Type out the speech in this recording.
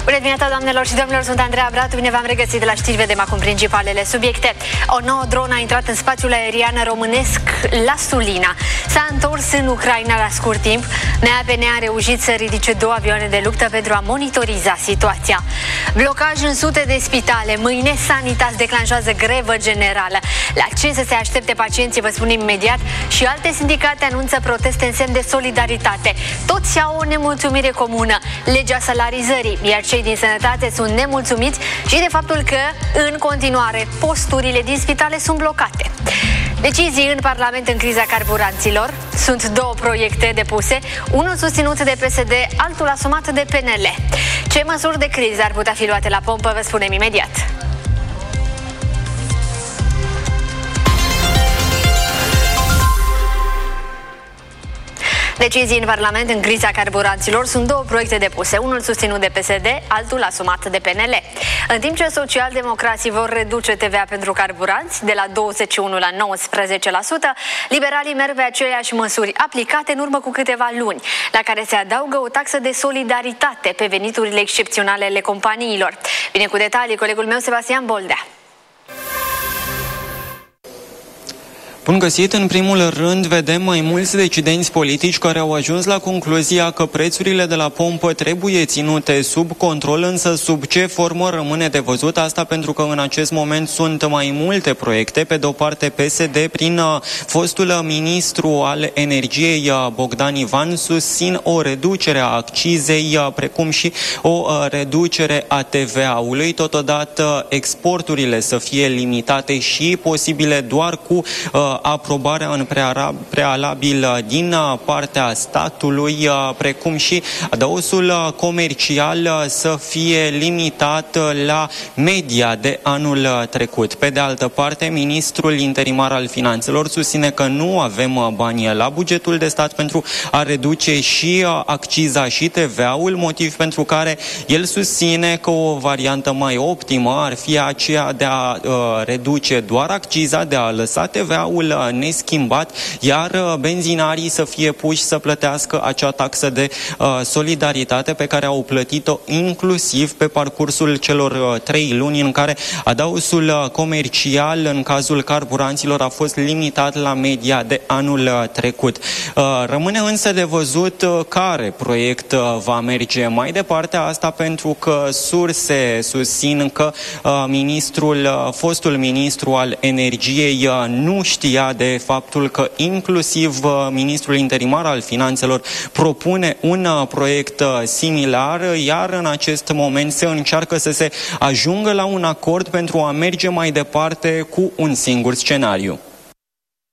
Bună dimineața, doamnelor și domnilor, sunt Andreea Bratu, bine v-am regăsit de la știri, vedem acum principalele subiecte. O nouă dronă a intrat în spațiul aerian românesc la Sulina. S-a întors în Ucraina la scurt timp. NAPN a reușit să ridice 2 avioane de luptă pentru a monitoriza situația. Blocaj în sute de spitale. Mâine Sanitas declanșează grevă generală. La ce să se aștepte pacienții, vă spun imediat, și alte sindicate anunță proteste în semn de solidaritate. Toți au o nemulțumire comună, legea salarizării, iar cei din sănătate sunt nemulțumiți și de faptul că, în continuare, posturile din spitale sunt blocate. Decizii în Parlament în criza carburanților. Sunt 2 proiecte depuse, unul susținut de PSD, altul asumat de PNL. Ce măsuri de criză ar putea fi luate la pompă, vă spunem imediat. Decizii în Parlament în criza carburanților. Sunt 2 proiecte depuse, unul susținut de PSD, altul asumat de PNL. În timp ce socialdemocrații vor reduce TVA pentru carburanți de la 21 la 19%, liberalii merg pe aceleași măsuri aplicate în urmă cu câteva luni, la care se adaugă o taxă de solidaritate pe veniturile excepționale ale companiilor. Vine cu detalii colegul meu Sebastian Boldea. Bun găsit! În primul rând, vedem mai mulți decidenți politici care au ajuns la concluzia că prețurile de la pompă trebuie ținute sub control, însă sub ce formă rămâne de văzut. Asta pentru că în acest moment sunt mai multe proiecte. Pe de o parte, PSD, prin fostul ministru al energiei Bogdan Ivan, susțin o reducere a accizei, precum și o reducere a TVA-ului. Totodată, exporturile să fie limitate și posibile doar cu aprobarea în prealabil din partea statului, precum și adăusul comercial să fie limitat la media de anul trecut. Pe de altă parte, ministrul interimar al finanțelor susține că nu avem bani la bugetul de stat pentru a reduce și acciza și TVA-ul, motiv pentru care el susține că o variantă mai optimă ar fi aceea de a reduce doar acciza, de a lăsa TVA-ul neschimbat, iar benzinarii să fie puși să plătească acea taxă de solidaritate pe care au plătit-o inclusiv pe parcursul celor 3 luni în care adăusul comercial în cazul carburanților a fost limitat la media de anul trecut. Rămâne însă de văzut care proiect va merge mai departe, asta pentru că surse susțin că fostul ministru al energiei nu știa de faptul că inclusiv ministrul interimar al finanțelor propune un proiect similar, iar în acest moment se încearcă să se ajungă la un acord pentru a merge mai departe cu un singur scenariu.